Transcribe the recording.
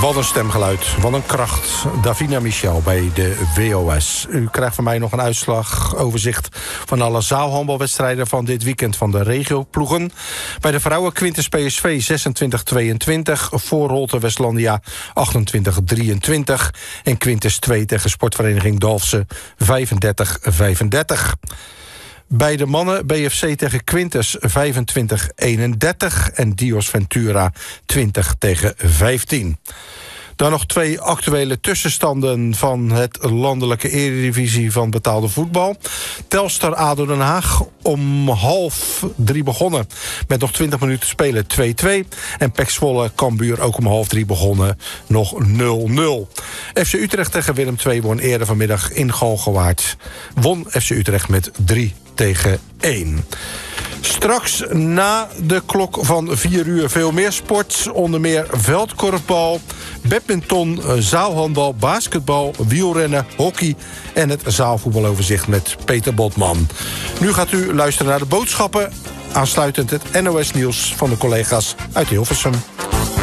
Wat een stemgeluid, wat een kracht. Davina Michel bij de WOS. U krijgt van mij nog een uitslagoverzicht van alle zaalhandbalwedstrijden van dit weekend van de regioploegen. Bij de vrouwen Quintus PSV 26-22, voor Holte Westlandia 28-23 en Quintus 2 tegen sportvereniging Dalfsen 35-35. Bij de mannen BFC tegen Quintus 25-31 en Dios Ventura 20-15. Dan nog 2 actuele tussenstanden van het landelijke eredivisie van betaalde voetbal. Telstar ADO Den Haag om 2:30 begonnen. Met nog 20 minuten spelen 2-2. En PEC Zwolle Cambuur ook om 2:30 begonnen. Nog 0-0. FC Utrecht tegen Willem II won eerder vanmiddag in Galgenwaard. Won FC Utrecht met 3-1. Straks na de klok van 4 uur veel meer sport. Onder meer veldkorfbal, badminton, zaalhandbal, basketbal, wielrennen, hockey en het zaalvoetbaloverzicht met Peter Botman. Nu gaat u luisteren naar de boodschappen. Aansluitend het NOS Nieuws van de collega's uit Hilversum.